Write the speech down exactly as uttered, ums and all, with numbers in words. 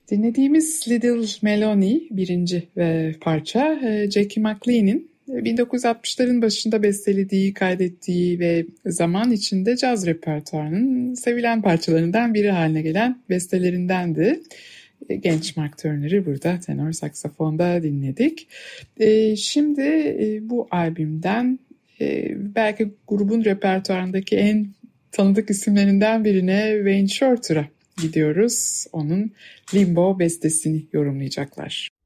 Dinlediğimiz Little Melanie birinci e, parça e, Jackie McLean'in bin dokuz yüz altmışların başında bestelediği, kaydettiği ve zaman içinde caz repertuarının sevilen parçalarından biri haline gelen bestelerindendi. E, genç Mark Turner'ı burada tenor saksafonda dinledik. E, şimdi e, bu albümden e, belki grubun repertuarındaki en tanıdık isimlerinden birine Wayne Shorter'a gidiyoruz. Onun Limbo bestesini yorumlayacaklar.